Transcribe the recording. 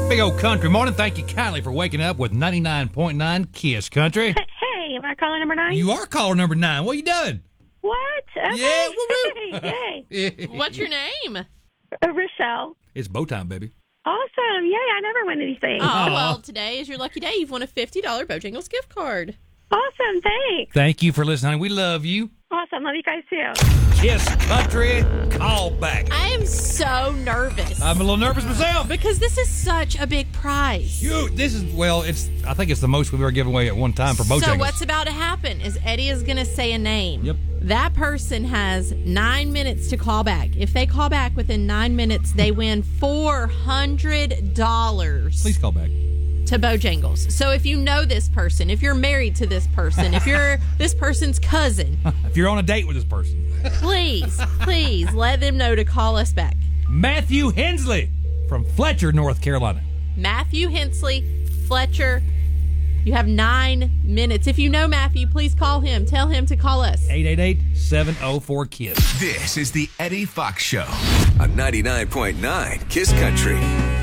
Big old country morning. Thank you, Kylie, for waking up with 99.9 Kiss Country. Hey, am I caller number 9? You are caller number 9. What you doing? What? Okay. Yeah, woo-woo. Yay. What's your name? Rochelle. It's bow time, baby. Awesome. Yay, I never win anything. Oh, well, today is your lucky day. You've won a $50 Bojangles gift card. Awesome, thanks. Thank you for listening. We love you. Awesome, love you guys too. Kiss Country call back. I am so nervous. I'm a little nervous myself. Because this is such a big prize. This is, I think it's the most we've ever given away at one time for Bojangles. So what's about to happen is Eddie is going to say a name. Yep. That person has 9 minutes to call back. If they call back within 9 minutes, they win $400. Please call back. To Bojangles. So if you know this person, if you're married to this person, if you're this person's cousin, if you're on a date with this person, please let them know to call us back. Matthew Hensley from Fletcher, North Carolina. Matthew Hensley, Fletcher. You have 9 minutes. If you know Matthew, please call him. Tell him to call us. 888-704-KISS. This is the Eddie Fox Show on 99.9 Kiss Country.